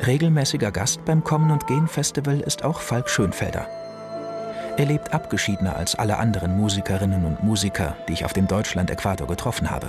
Regelmäßiger Gast beim Kommen und Gehen Festival ist auch Falk Schönfelder. Er lebt abgeschiedener als alle anderen Musikerinnen und Musiker, die ich auf dem Deutschland-Äquator getroffen habe.